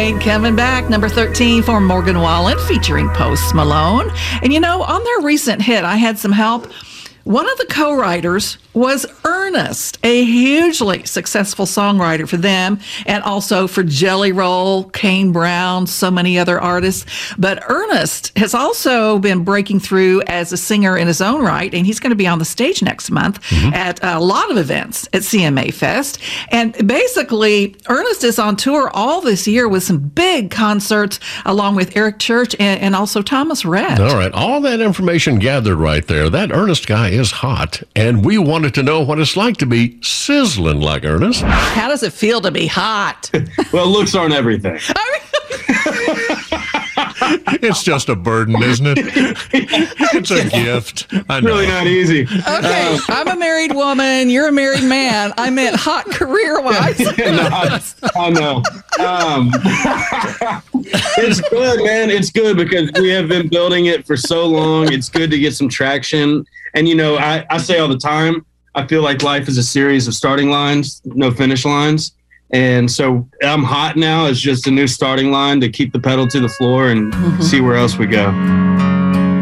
right, coming back, number 13 for Morgan Wallen featuring Post Malone. And on their recent hit, I Had Some Help, one of the co-writers was Ernest, a hugely successful songwriter for them and also for Jelly Roll, Kane Brown, so many other artists. But Ernest has also been breaking through as a singer in his own right, and he's going to be on the stage next month at a lot of events at CMA Fest. And basically, Ernest is on tour all this year with some big concerts along with Eric Church and also Thomas Rhett. All right, all that information gathered right there. That Ernest guy is hot, and we wanted to know what it's like to be sizzling like Ernest. How does it feel to be hot? Well, looks aren't everything. It's just a burden, isn't it? It's a gift. I know. Really not easy. Okay, I'm a married woman. You're a married man. I meant hot career-wise. I know. It's good, man. It's good because we have been building it for so long. It's good to get some traction. And, I say all the time, I feel like life is a series of starting lines, no finish lines. And so I'm hot now. It's just a new starting line to keep the pedal to the floor and see where else we go.